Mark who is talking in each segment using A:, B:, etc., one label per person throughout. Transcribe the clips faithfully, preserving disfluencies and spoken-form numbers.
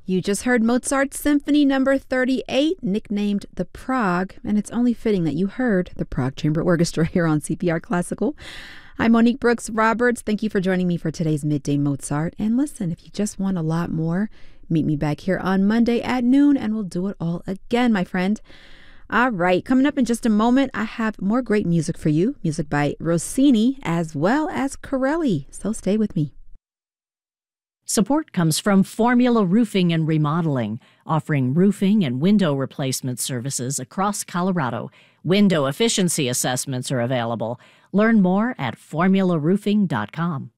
A: You just heard Mozart's Symphony Number thirty-eight, nicknamed the Prague, and it's only fitting that you heard the Prague Chamber Orchestra here on C P R Classical. I'm Monique Brooks Roberts. Thank you for joining me for today's Midday Mozart. And listen, if you just want a lot more, meet me back here on Monday at noon, and we'll do it all again, my friend. All right, coming up in just a moment, I have more great music for you, music by Rossini as well as Corelli. So stay with me.
B: Support comes from Formula Roofing and Remodeling, offering roofing and window replacement services across Colorado. Window efficiency assessments are available. Learn more at formula roofing dot com.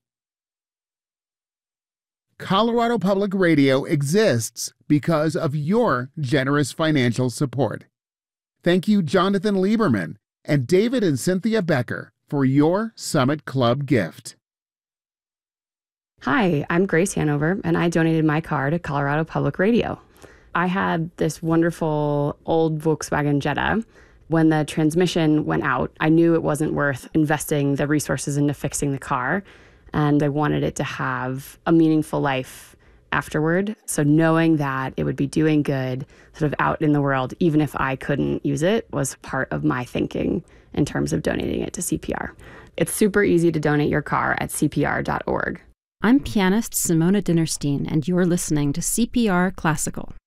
C: Colorado Public Radio exists because of your generous financial support. Thank you, Jonathan Lieberman and David and Cynthia Becker, for your Summit Club gift.
D: Hi, I'm Grace Hanover, and I donated my car to Colorado Public Radio. I had this wonderful old Volkswagen Jetta. When the transmission went out, I knew it wasn't worth investing the resources into fixing the car, and I wanted it to have a meaningful life afterward. So knowing that it would be doing good sort of out in the world, even if I couldn't use it, was part of my thinking in terms of donating it to C P R. It's super easy to donate your car at C P R dot org.
E: I'm pianist Simona Dinnerstein, and you're listening to C P R Classical.